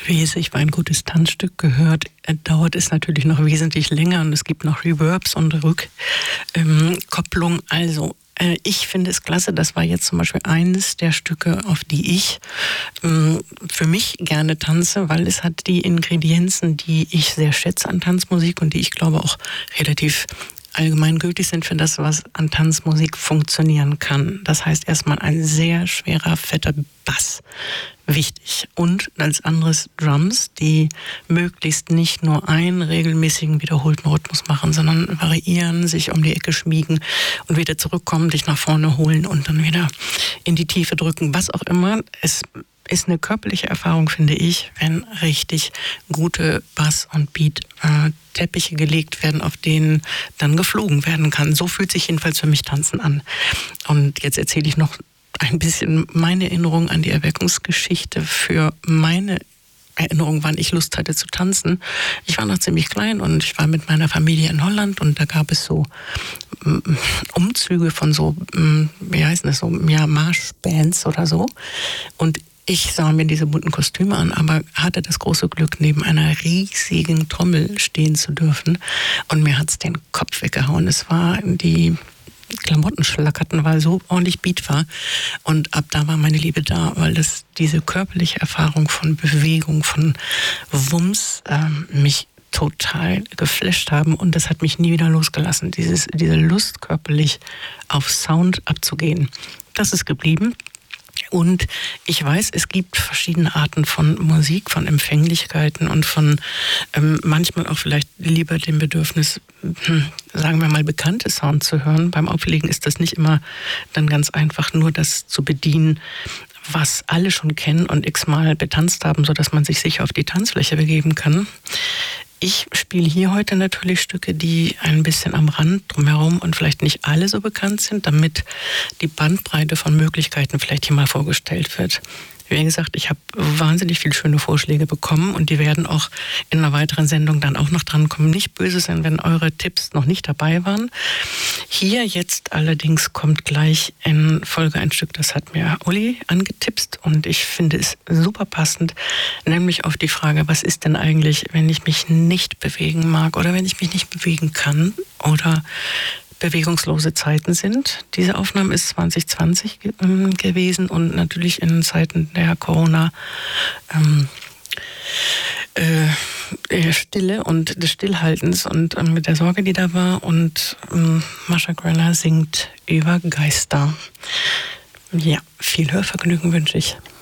Wie sich für ein gutes Tanzstück gehört, dauert es natürlich noch wesentlich länger und es gibt noch Reverbs und Rückkopplung. Ich finde es klasse, das war jetzt zum Beispiel eines der Stücke, auf die ich für mich gerne tanze, weil es hat die Ingredienzen, die ich sehr schätze an Tanzmusik und die ich glaube auch relativ allgemeingültig sind für das, was an Tanzmusik funktionieren kann. Das heißt erstmal ein sehr schwerer, fetter Bass. Wichtig. Und als anderes Drums, die möglichst nicht nur einen regelmäßigen, wiederholten Rhythmus machen, sondern variieren, sich um die Ecke schmiegen und wieder zurückkommen, dich nach vorne holen und dann wieder in die Tiefe drücken. Was auch immer. Es ist eine körperliche Erfahrung, finde ich, wenn richtig gute Bass- und Beat-Teppiche gelegt werden, auf denen dann geflogen werden kann. So fühlt sich jedenfalls für mich Tanzen an. Und jetzt erzähle ich noch ein bisschen meine Erinnerung an die Erweckungsgeschichte. Für meine Erinnerung, wann ich Lust hatte zu tanzen. Ich war noch ziemlich klein und ich war mit meiner Familie in Holland und da gab es so Umzüge von so, wie heißen das so, ja, Marschbands oder so. Und ich sah mir diese bunten Kostüme an, aber hatte das große Glück, neben einer riesigen Trommel stehen zu dürfen. Und mir hat's den Kopf weggehauen. Es war die Klamotten schlackerten, weil so ordentlich Beat war. Und ab da war meine Liebe da, weil das diese körperliche Erfahrung von Bewegung, von Wumms mich total geflasht haben. Und das hat mich nie wieder losgelassen. Diese Lust, körperlich auf Sound abzugehen, das ist geblieben. Und ich weiß, es gibt verschiedene Arten von Musik, von Empfänglichkeiten und von manchmal auch vielleicht lieber dem Bedürfnis, sagen wir mal, bekannte Sound zu hören. Beim Auflegen ist das nicht immer dann ganz einfach, nur das zu bedienen, was alle schon kennen und x-mal betanzt haben, sodass man sich sicher auf die Tanzfläche begeben kann. Ich spiele hier heute natürlich Stücke, die ein bisschen am Rand drumherum und vielleicht nicht alle so bekannt sind, damit die Bandbreite von Möglichkeiten vielleicht hier mal vorgestellt wird. Wie gesagt, ich habe wahnsinnig viele schöne Vorschläge bekommen und die werden auch in einer weiteren Sendung dann auch noch drankommen. Nicht böse sein, wenn eure Tipps noch nicht dabei waren. Hier jetzt allerdings kommt gleich in Folge ein Stück, das hat mir Uli angetipst und ich finde es super passend, nämlich auf die Frage, was ist denn eigentlich, wenn ich mich nicht bewegen mag oder wenn ich mich nicht bewegen kann oder bewegungslose Zeiten sind. Diese Aufnahme ist 2020 gewesen und natürlich in Zeiten der Corona Stille und des Stillhaltens und mit der Sorge, die da war. Und Mascha Greller singt über Geister. Ja, viel Hörvergnügen wünsche ich.